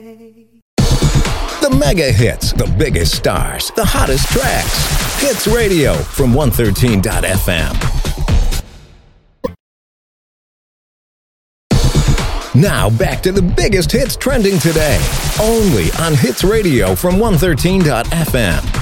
The mega hits, the biggest stars, the hottest tracks. Hits Radio from 113.fm. Now back to the biggest hits trending today. Only on Hits Radio from 113.fm.